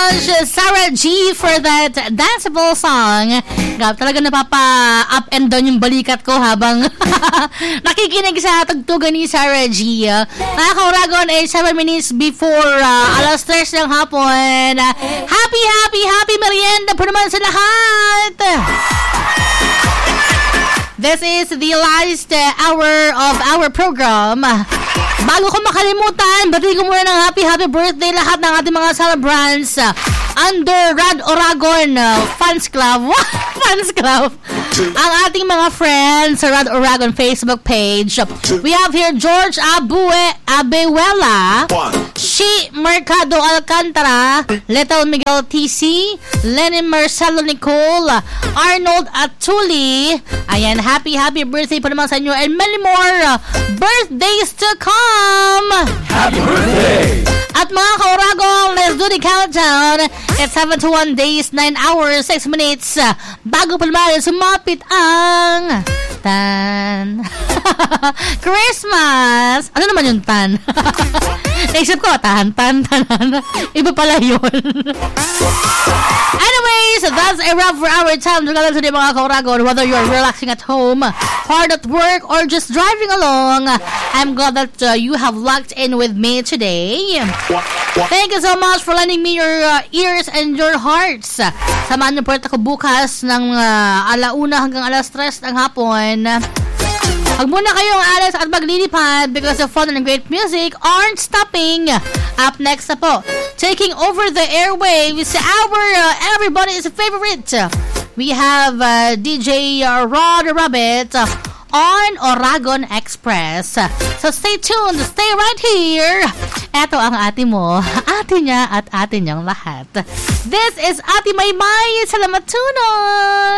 much, Sarah G, for that danceable song. Grabe, talaga napapa-up and down yung balikat ko habang nakikinig sa tugtugan ni Sarah G. Mga Kauragon, 7 minutes before alas 3 ng hapon. Happy merienda po naman sa lahat! This is the last hour of our program. Bago ko makalimutan, bati ko muna ng happy birthday lahat ng ating mga celebrants under Rad Oragon Fans Club. Fans Club. Ang ating mga friends sa Rad Oragon Facebook page. We have here George Abehuela, Shi Mercado Alcantara, Little Miguel TC, Lenny Marcelo Nicole, Arnold Atuli. Ayan, happy birthday po naman sa inyo and many more birthdays to come. Happy birthday! At mga Kauragong, let's do the countdown. It's 71 days, 9 hours, 6 minutes. Bago pa naman sumapit ang Christmas. Ano naman yung tan? Naisip ko, tanan. Iba pala yun. Anyways, that's a wrap for our time together today, mga Kauragon. Whether you're relaxing at home, hard at work, or just driving along, I'm glad that you have locked in with me today. Thank you so much for lending me your ears and your hearts. Samahan niyo po ako bukas ng alauna hanggang alas 3 ng hapon. Huwag muna kayong alas at maglilipad because the fun and great music aren't stopping. Up next na po, taking over the airwaves, our everybody's favorite. We have DJ Rod Rabbit on Oragon Express. So stay tuned, stay right here. Eto ang ate mo, ate niya at ate niyang lahat. This is Ate Maymay. Salamat tunon!